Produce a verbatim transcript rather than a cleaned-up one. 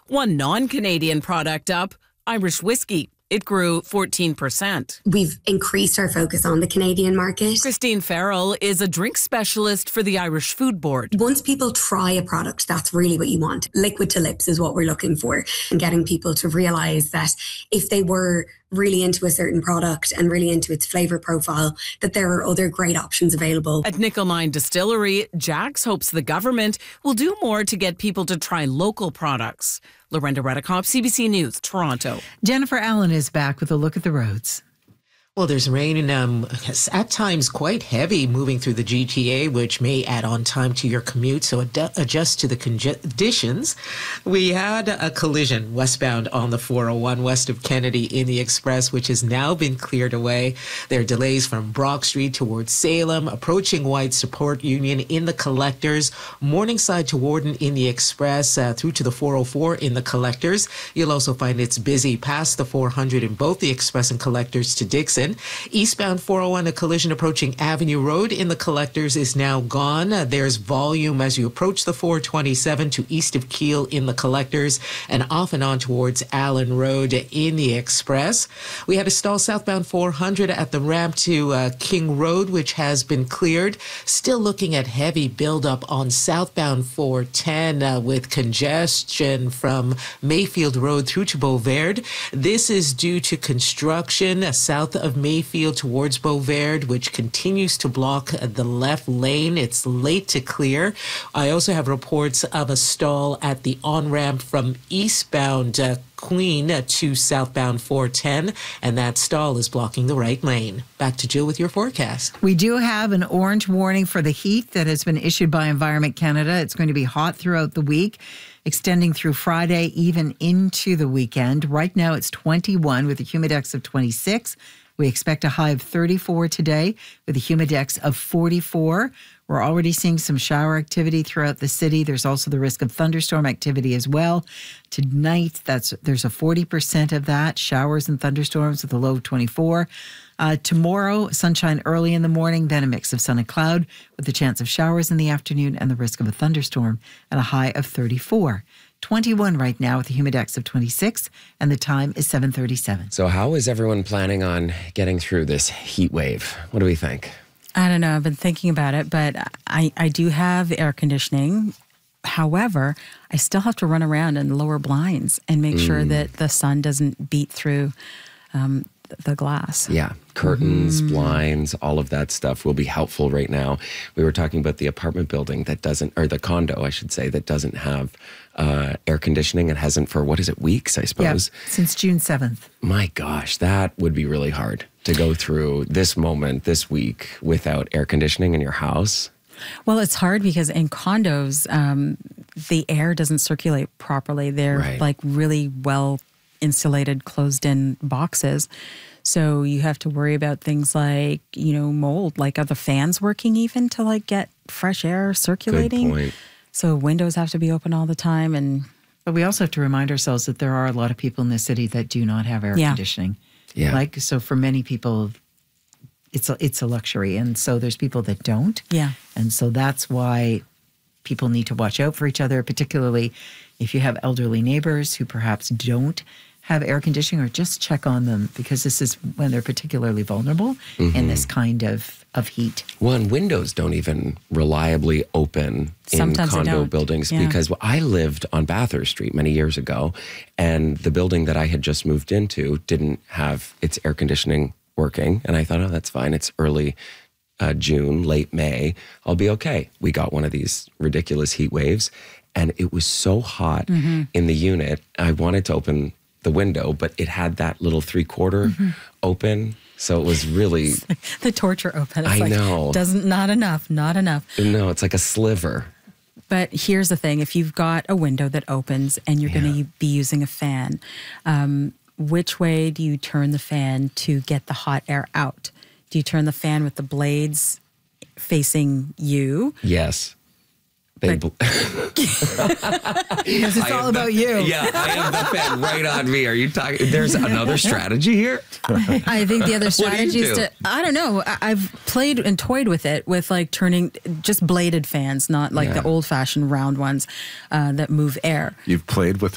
One non-Canadian product up, Irish whiskey. It grew fourteen percent. We've increased our focus on the Canadian market. Christine Farrell is a drink specialist for the Irish Food Board. Once people try a product, that's really what you want. Liquid to lips is what we're looking for, and getting people to realise that if they were really into a certain product and really into its flavour profile, that there are other great options available. At Nickel Mine Distillery, Jax hopes the government will do more to get people to try local products. Lorenda Redekop, C B C News, Toronto. Jennifer Allen is back with a look at the roads. Well, there's rain and um, at times quite heavy moving through the G T A, which may add on time to your commute, so ad- adjust to the conditions. We had a collision westbound on the four oh one west of Kennedy in the Express, which has now been cleared away. There are delays from Brock Street towards Salem, approaching White Support Union in the Collectors, Morningside to Warden in the Express, uh, through to the four oh four in the Collectors. You'll also find it's busy past the four hundred in both the Express and Collectors to Dixon. Eastbound four oh one, a collision approaching Avenue Road in the Collectors is now gone. Uh, there's volume as you approach the four twenty-seven to east of Keele in the Collectors and off and on towards Allen Road in the Express. We had a stall southbound four hundred at the ramp to uh, King Road, which has been cleared. Still looking at heavy buildup on southbound four ten uh, with congestion from Mayfield Road through to Beauverde. This is due to construction uh, south of Mayfield towards Beauverde, which continues to block the left lane. It's late to clear. I also have reports of a stall at the on-ramp from eastbound uh, Queen to southbound four ten, and that stall is blocking the right lane. Back to Jill with your forecast. We do have an orange warning for the heat that has been issued by Environment Canada. It's going to be hot throughout the week, extending through Friday, even into the weekend. Right now it's twenty-one with a humidex of twenty-six. We expect a high of thirty-four today with a humidex of forty-four. We're already seeing some shower activity throughout the city. There's also the risk of thunderstorm activity as well. Tonight, that's there's a forty percent of that, showers and thunderstorms with a low of twenty-four. Uh, tomorrow, sunshine early in the morning, then a mix of sun and cloud with the chance of showers in the afternoon and the risk of a thunderstorm and a high of thirty-four. twenty-one right now with a humidex of twenty-six, and the time is seven thirty-seven. So how is everyone planning on getting through this heat wave? What do we think? I don't know. I've been thinking about it, but I, I do have air conditioning. However, I still have to run around and lower blinds and make mm. sure that the sun doesn't beat through um, the glass. Yeah. Curtains, mm. blinds, all of that stuff will be helpful right now. We were talking about the apartment building that doesn't, or the condo, I should say, that doesn't have uh, air conditioning and hasn't for, what is it, weeks, I suppose? Yeah, since June seventh. My gosh, that would be really hard to go through this moment, this week, without air conditioning in your house. Well, it's hard because in condos, um, the air doesn't circulate properly. They're Right. like really well insulated, closed-in boxes. So you have to worry about things like, you know, mold. Like, are the fans working even to like get fresh air circulating? Good point. So windows have to be open all the time. And But we also have to remind ourselves that there are a lot of people in the city that do not have air Yeah. conditioning. Yeah. Like, so for many people, it's a, it's a luxury. And so there's people that don't. yeah, And so that's why people need to watch out for each other, particularly if you have elderly neighbors who perhaps don't have air conditioning, or just check on them, because this is when they're particularly vulnerable Mm-hmm. in this kind of, of heat. Well, and windows don't even reliably open Sometimes they in condo don't. buildings Yeah. because I lived on Bathurst Street many years ago, and the building that I had just moved into didn't have its air conditioning working. And I thought, oh, that's fine. It's early uh, June, late May. I'll be okay. We got one of these ridiculous heat waves, and it was so hot Mm-hmm. in the unit. I wanted to open the window, but it had that little three quarter Mm-hmm. open. So it was really, the torture open. It's I like, know. Doesn't, not enough, not enough. no, it's like a sliver. But here's the thing. If you've got a window that opens and you're Yeah. going to be using a fan, um, which way do you turn the fan to get the hot air out? Do you turn the fan with the blades facing you? Yes. They But- bl- Because it's all about you. Yeah, I have the fan right on me. Are you talking? There's another strategy here? I think the other What do you strategy is do? to, I don't know. I- I've played and toyed with it with like turning just bladed fans, not like Yeah. the old fashioned round ones uh, that move air. You've played with